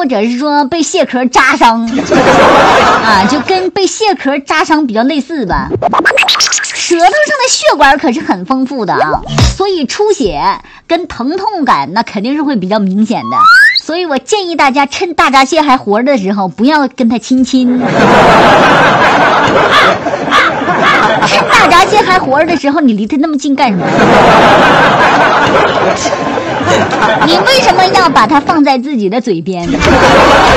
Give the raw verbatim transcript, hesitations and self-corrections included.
或者是说被蟹壳扎伤啊，就跟被蟹壳扎伤比较类似吧。舌头上的血管可是很丰富的啊，所以出血跟疼痛感那肯定是会比较明显的。所以我建议大家趁大闸蟹还活着的时候，不要跟它亲亲。趁大闸蟹还活着的时候，你离它那么近干什么？你为什么要把它放在自己的嘴边？